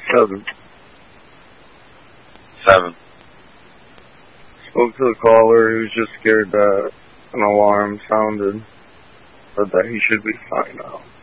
7. 7. Spoke to the caller. He was just scared that an alarm sounded, but that he should be fine now.